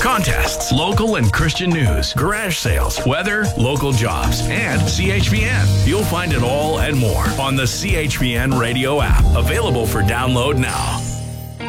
contests, local and Christian news, garage sales, weather, local jobs, and CHPN. You'll find it all and more on the CHPN radio app, available for download now.